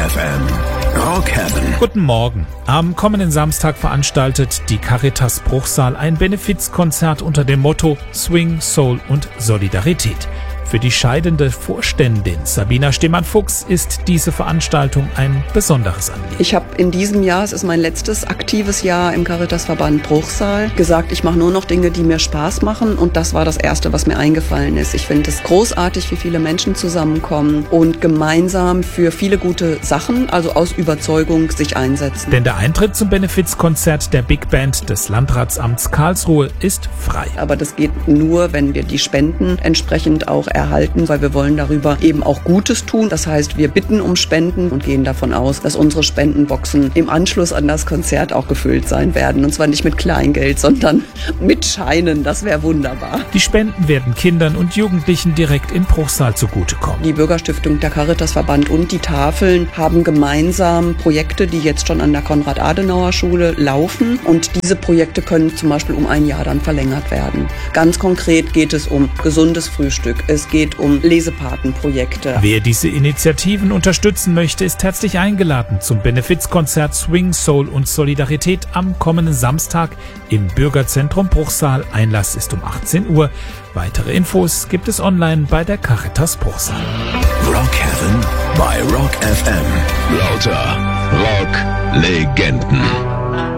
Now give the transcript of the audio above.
FM. Rock Heaven. Guten Morgen. Am kommenden Samstag veranstaltet die Caritas Bruchsal ein Benefizkonzert unter dem Motto Swing, Soul und Solidarität. Für die scheidende Vorständin Sabina Stemann-Fuchs ist diese Veranstaltung ein besonderes Anliegen. Ich habe in diesem Jahr, es ist mein letztes aktives Jahr im Caritasverband Bruchsal, gesagt, ich mache nur noch Dinge, die mir Spaß machen, und das war das Erste, was mir eingefallen ist. Ich finde es großartig, wie viele Menschen zusammenkommen und gemeinsam für viele gute Sachen, also aus Überzeugung, sich einsetzen. Denn der Eintritt zum Benefizkonzert der Big Band des Landratsamts Karlsruhe ist frei. Aber das geht nur, wenn wir die Spenden entsprechend auch erhalten, weil wir wollen darüber eben auch Gutes tun. Das heißt, wir bitten um Spenden und gehen davon aus, dass unsere Spendenboxen im Anschluss an das Konzert auch gefüllt sein werden. Und zwar nicht mit Kleingeld, sondern mit Scheinen. Das wäre wunderbar. Die Spenden werden Kindern und Jugendlichen direkt in Bruchsal zugutekommen. Die Bürgerstiftung, der Caritasverband und die Tafeln haben gemeinsam Projekte, die jetzt schon an der Konrad-Adenauer-Schule laufen. Und diese Projekte können zum Beispiel um ein Jahr dann verlängert werden. Ganz konkret geht es um gesundes Frühstück. Es geht um Lesepatenprojekte. Wer diese Initiativen unterstützen möchte, ist herzlich eingeladen zum Benefizkonzert Swing, Soul und Solidarität am kommenden Samstag im Bürgerzentrum Bruchsal. Einlass ist um 18 Uhr. Weitere Infos gibt es online bei der Caritas Bruchsal. Rock Heaven bei Rock FM. Lauter Rock-Legenden.